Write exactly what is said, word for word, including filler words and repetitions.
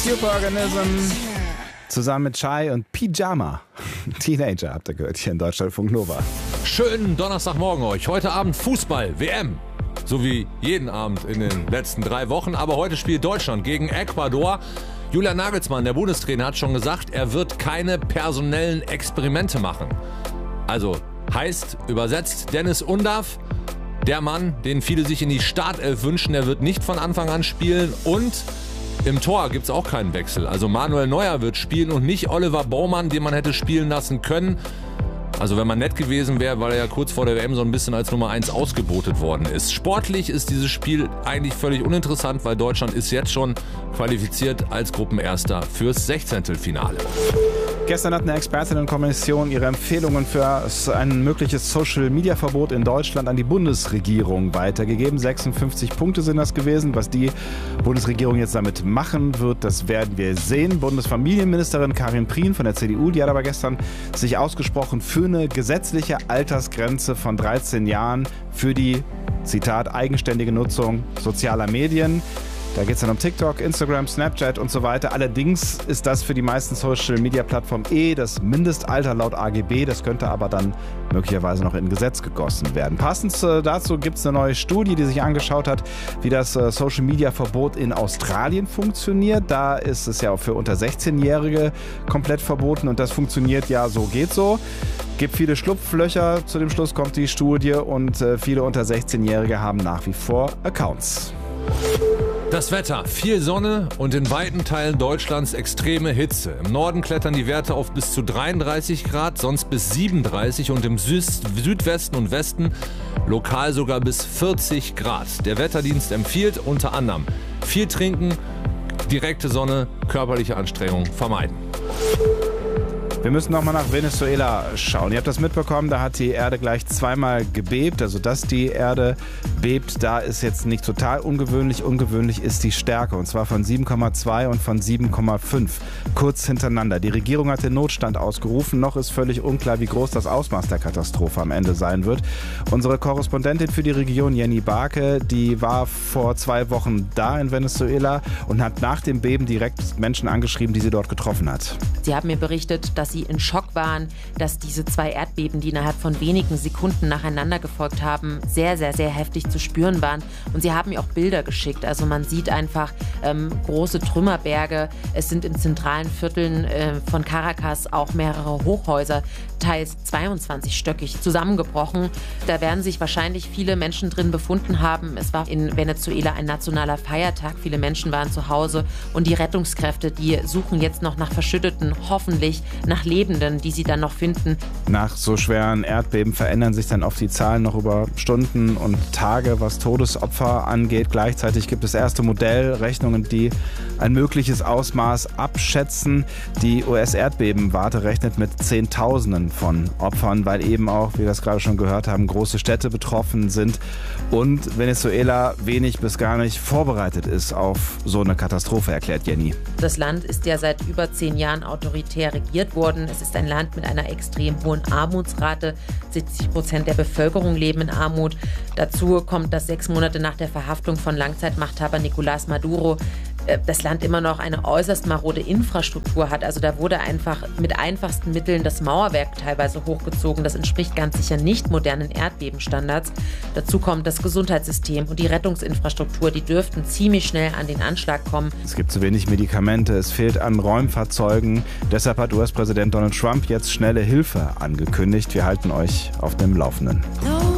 Superorganism zusammen mit Chai und Pyjama. Teenager habt ihr gehört hier in Deutschlandfunk Nova. Schönen Donnerstagmorgen euch. Heute Abend Fußball, W M. So wie jeden Abend in den letzten drei Wochen. Aber heute spielt Deutschland gegen Ecuador. Julian Nagelsmann, der Bundestrainer, hat schon gesagt, er wird keine personellen Experimente machen. Also heißt, übersetzt, Dennis Undav, der Mann, den viele sich in die Startelf wünschen, der wird nicht von Anfang an spielen. Und im Tor gibt es auch keinen Wechsel. Also Manuel Neuer wird spielen und nicht Oliver Baumann, den man hätte spielen lassen können. Also wenn man nett gewesen wäre, weil er ja kurz vor der W M so ein bisschen als Nummer eins ausgebotet worden ist. Sportlich ist dieses Spiel eigentlich völlig uninteressant, weil Deutschland ist jetzt schon qualifiziert als Gruppenerster fürs Sechzehntelfinale. Gestern hat eine Expertinnenkommission ihre Empfehlungen für ein mögliches Social-Media-Verbot in Deutschland an die Bundesregierung weitergegeben. sechsundfünfzig Punkte sind das gewesen. Was die Bundesregierung jetzt damit machen wird, das werden wir sehen. Bundesfamilienministerin Karin Prien von der C D U, die hat aber gestern sich ausgesprochen für eine gesetzliche Altersgrenze von dreizehn Jahren für die, Zitat, eigenständige Nutzung sozialer Medien. Da geht es dann um TikTok, Instagram, Snapchat und so weiter. Allerdings ist das für die meisten Social-Media-Plattformen eh das Mindestalter laut A G B. Das könnte aber dann möglicherweise noch in Gesetz gegossen werden. Passend dazu gibt es eine neue Studie, die sich angeschaut hat, wie das Social-Media-Verbot in Australien funktioniert. Da ist es ja auch für unter sechzehnjährige komplett verboten und das funktioniert ja so geht so. Gibt viele Schlupflöcher, zu dem Schluss kommt die Studie und viele unter sechzehnjährige haben nach wie vor Accounts. Das Wetter, viel Sonne und in weiten Teilen Deutschlands extreme Hitze. Im Norden klettern die Werte auf bis zu dreiunddreißig Grad, sonst bis siebenunddreißig und im Süd- Südwesten und Westen lokal sogar bis vierzig Grad. Der Wetterdienst empfiehlt unter anderem viel trinken, direkte Sonne, körperliche Anstrengung vermeiden. Wir müssen nochmal nach Venezuela schauen. Ihr habt das mitbekommen, da hat die Erde gleich zweimal gebebt. Also dass die Erde bebt, da ist jetzt nicht total ungewöhnlich. Ungewöhnlich ist die Stärke und zwar von sieben Komma zwei und von sieben Komma fünf. Kurz hintereinander. Die Regierung hat den Notstand ausgerufen. Noch ist völlig unklar, wie groß das Ausmaß der Katastrophe am Ende sein wird. Unsere Korrespondentin für die Region, Jenny Barke, die war vor zwei Wochen da in Venezuela und hat nach dem Beben direkt Menschen angeschrieben, die sie dort getroffen hat. Sie haben mir berichtet, dass sie in Schock waren, dass diese zwei Erdbeben, die innerhalb von wenigen Sekunden nacheinander gefolgt haben, sehr, sehr, sehr heftig zu spüren waren. Und sie haben mir auch Bilder geschickt. Also man sieht einfach ähm, große Trümmerberge. Es sind in zentralen Vierteln äh, von Caracas auch mehrere Hochhäuser, teils zweiundzwanzigstöckig, zusammengebrochen. Da werden sich wahrscheinlich viele Menschen drin befunden haben. Es war in Venezuela ein nationaler Feiertag. Viele Menschen waren zu Hause und die Rettungskräfte, die suchen jetzt noch nach Verschütteten, hoffentlich nach Lebenden, die sie dann noch finden. Nach so schweren Erdbeben verändern sich dann oft die Zahlen noch über Stunden und Tage, was Todesopfer angeht. Gleichzeitig gibt es erste Modellrechnungen, die ein mögliches Ausmaß abschätzen. Die U S-Erdbebenwarte rechnet mit Zehntausenden von Opfern, weil eben auch, wie wir das gerade schon gehört haben, große Städte betroffen sind und Venezuela wenig bis gar nicht vorbereitet ist auf so eine Katastrophe, erklärt Jenny. Das Land ist ja seit über zehn Jahren autoritär regiert worden. Es ist ein Land mit einer extrem hohen Armutsrate. siebzig Prozent der Bevölkerung leben in Armut. Dazu kommt, dass sechs Monate nach der Verhaftung von Langzeitmachthaber Nicolás Maduro das Land immer noch eine äußerst marode Infrastruktur hat. Also da wurde einfach mit einfachsten Mitteln das Mauerwerk teilweise hochgezogen. Das entspricht ganz sicher nicht modernen Erdbebenstandards. Dazu kommt das Gesundheitssystem und die Rettungsinfrastruktur. Die dürften ziemlich schnell an den Anschlag kommen. Es gibt zu wenig Medikamente, es fehlt an Räumfahrzeugen. Deshalb hat U S-Präsident Donald Trump jetzt schnelle Hilfe angekündigt. Wir halten euch auf dem Laufenden.